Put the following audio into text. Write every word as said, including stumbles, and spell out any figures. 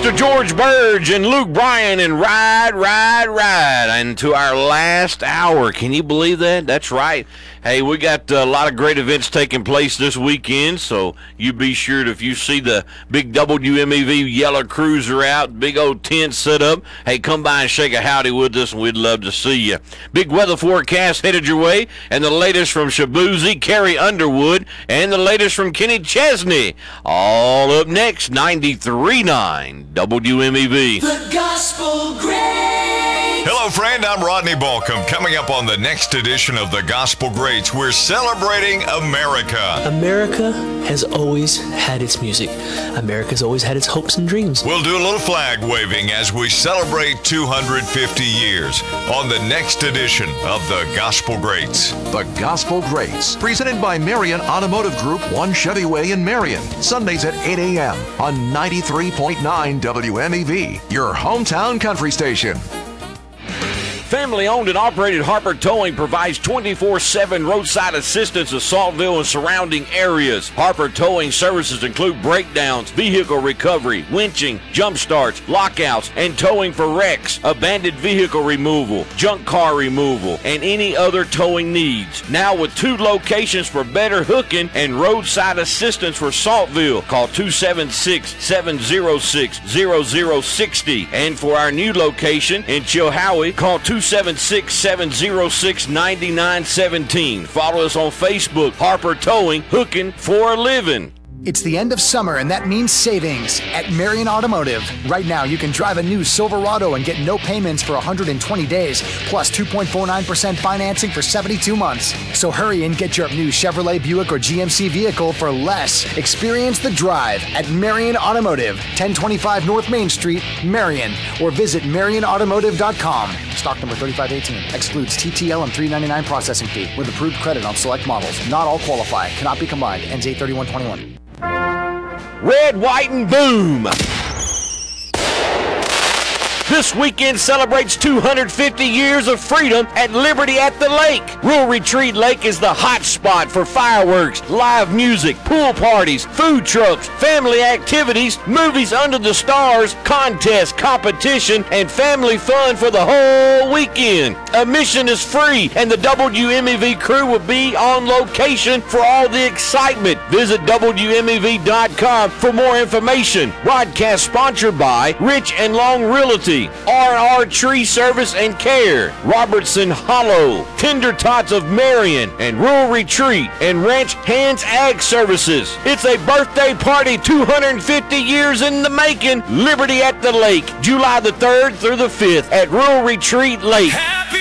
Mister George Burge and Luke Bryan and Ride, Ride, Ride. And to our last hour. Can you believe that? That's right. Hey, we got a lot of great events taking place this weekend, so you be sure to, if you see the big W M E V yellow cruiser out, big old tent set up, hey, come by and shake a howdy with us, and we'd love to see you. Big weather forecast headed your way, and the latest from Shabuzi, Carrie Underwood, and the latest from Kenny Chesney. All up next, ninety-three point nine W M E V. The Gospel Greats. Hello, friend. I'm Rodney Balcom. Coming up on the next edition of the Gospel Greats, we're celebrating America. America has always had its music. America's always had its hopes and dreams. We'll do a little flag waving as we celebrate two hundred fifty years on the next edition of the Gospel Greats. The Gospel Greats, presented by Marion Automotive Group, One Chevy Way in Marion. Sundays at eight a.m. on ninety-three point nine W M E V, your hometown country station. Family-owned and operated Harper Towing provides twenty-four seven roadside assistance to Saltville and surrounding areas. Harper Towing services include breakdowns, vehicle recovery, winching, jump starts, lockouts, and towing for wrecks, abandoned vehicle removal, junk car removal, and any other towing needs. Now with two locations for better hooking and roadside assistance for Saltville. Call two seven six, seven zero six, zero zero six zero. And for our new location in Chilhowie, call two seven six, seven zero six, nine nine one seven. Follow us on Facebook, Harper Towing, hooking for a living. It's the end of summer, and that means savings at Marion Automotive. Right now, you can drive a new Silverado and get no payments for one hundred twenty days, plus two point four nine percent financing for seventy-two months. So hurry and get your new Chevrolet, Buick, or G M C vehicle for less. Experience the drive at Marion Automotive, ten twenty-five North Main Street, Marion, or visit marion automotive dot com. Stock number thirty-five eighteen. Excludes T T L and three ninety-nine processing fee with approved credit on select models. Not all qualify. Cannot be combined. Ends eight thirty-one twenty-one. Red, white, and boom. This weekend celebrates two hundred fifty years of freedom at Liberty at the Lake. Rural Retreat Lake is the hot spot for fireworks, live music, pool parties, food trucks, family activities, movies under the stars, contests, competition, and family fun for the whole weekend. Admission is free, and the W M E V crew will be on location for all the excitement. Visit W M E V dot com for more information. Broadcast sponsored by Rich and Long Realty, R and R Tree Service and Care, Robertson Hollow, Tender Tots of Marion, and Rural Retreat and Ranch Hands Ag Services. It's a birthday party two hundred fifty years in the making. Liberty at the Lake, July the third through the fifth at Rural Retreat Lake.